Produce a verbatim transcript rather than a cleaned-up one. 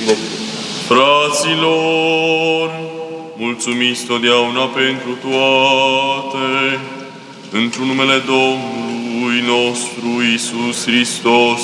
Fraților, mulțumiți totdeauna pentru toate, într-un numele Domnului nostru Iisus Hristos,